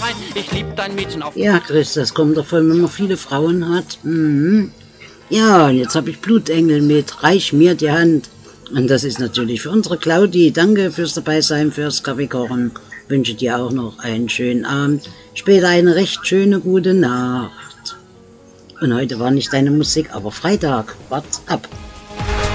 rein. Ich lieb dein Mädchen auf... Ja, Chris, das kommt davon, wenn man viele Frauen hat. Mhm. Ja, und jetzt habe ich Blutengel mit. Reich mir die Hand. Und das ist natürlich für unsere Claudi. Danke fürs Dabeisein, fürs Kaffeekochen. Wünsche dir auch noch einen schönen Abend. Später eine recht schöne gute Nacht. Und heute war nicht deine Musik, aber Freitag. Wart's ab.